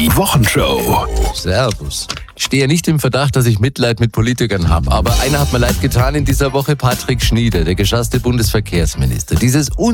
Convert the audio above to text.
Die Wochenshow. Servus. Ich stehe nicht im Verdacht, dass ich Mitleid mit Politikern habe, aber einer hat mir leid getan in dieser Woche, Patrick Schnieder, der geschasste Bundesverkehrsminister. Dieses